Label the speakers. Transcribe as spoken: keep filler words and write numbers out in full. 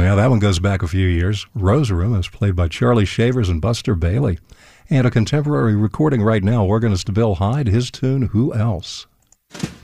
Speaker 1: Yeah, that one goes back a few years. Rose Room is played by Charlie Shavers and Buster Bailey. And a contemporary recording right now, organist Bill Hyde, his tune, Who Else?